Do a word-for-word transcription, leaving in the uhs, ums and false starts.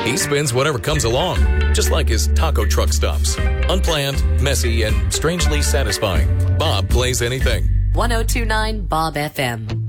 He spins whatever comes along, just like his taco truck stops. Unplanned, messy, and strangely satisfying. Bob plays anything. ten twenty-nine Bob F M.